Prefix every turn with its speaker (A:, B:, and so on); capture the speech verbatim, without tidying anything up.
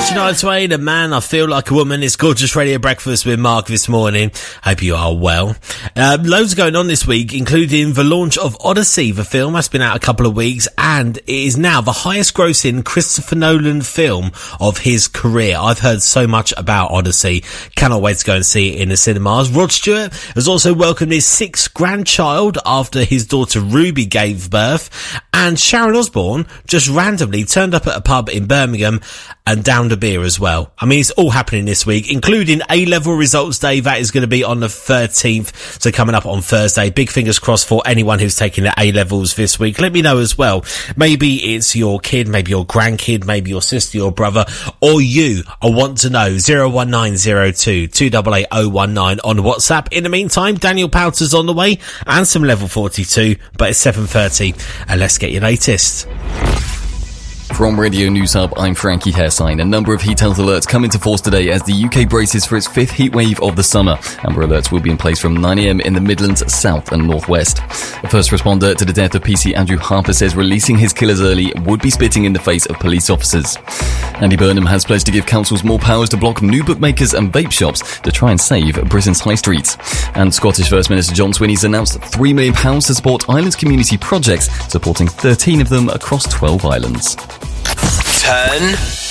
A: Shania Twain, a man, I feel like a woman. It's Gorgeous Radio Breakfast with Mark this morning. Hope you are well. Uh, loads going on this week, including the launch of Odyssey, the film that's been out a couple of weeks, and it is now the highest grossing Christopher Nolan film of his career. I've heard so much about Odyssey. Cannot wait to go and see it in the cinemas. Rod Stewart has also welcomed his sixth grandchild after his daughter Ruby gave birth, and Sharon Osbourne just randomly turned up at a pub in Birmingham and downed a beer as well. I mean, it's all happening this week, including A-level results day. That is going to be on the thirteenth, so coming up on Thursday. Big fingers crossed for anyone who's taking the A-levels this week. Let me know as well. Maybe it's your kid, maybe your grandkid, maybe your sister, your brother, or you. I want to know. zero one nine zero two two eight eight zero one nine on WhatsApp. In the meantime, Daniel Powter's on the way and some level forty-two, but it's seven thirty, and let's get your latest.
B: From Radio News Hub, I'm Frankie Hairsign. A number of heat health alerts come into force today as the U K braces for its fifth heat wave of the summer. Amber alerts will be in place from nine a m in the Midlands, South and North West. A first responder to the death of P C Andrew Harper says releasing his killers early would be spitting in the face of police officers. Andy Burnham has pledged to give councils more powers to block new bookmakers and vape shops to try and save Britain's high streets. And Scottish First Minister John Swinney's announced three million pounds to support islands community projects, supporting thirteen of them across twelve islands.
C: Turn